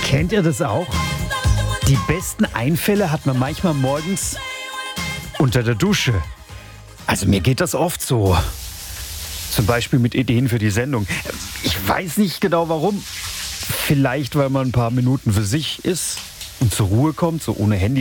Kennt ihr das auch? Die besten Einfälle hat man manchmal morgens unter der Dusche. Also mir geht das oft so. Zum Beispiel mit Ideen für die Sendung. Ich weiß nicht genau warum. Vielleicht, weil man ein paar Minuten für sich ist und zur Ruhe kommt, so ohne Handy